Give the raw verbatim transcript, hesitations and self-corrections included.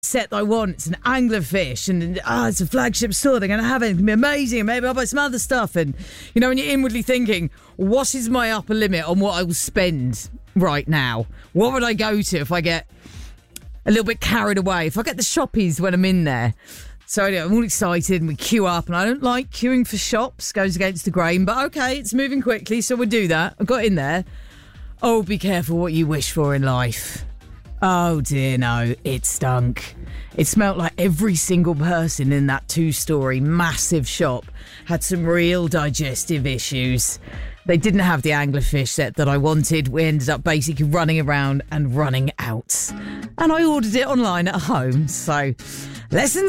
set that I want. It's an anglerfish, and ah, oh, it's a flagship store. They're going to have it. It's going to be amazing. And maybe I'll buy some other stuff. And, you know, when you're inwardly thinking, what is my upper limit on what I will spend right now? What would I go to if I get a little bit carried away? If I get the shoppies when I'm in there. So anyway, I'm all excited and we queue up, and I don't like queuing for shops, goes against the grain, but okay, it's moving quickly, so we'll do that. I got in there. Oh, be careful what you wish for in life. Oh dear, no, it stunk. It smelt like every single person in that two-storey massive shop had some real digestive issues. They didn't have the anglerfish set that I wanted. We ended up basically running around and running out. And I ordered it online at home, so lessons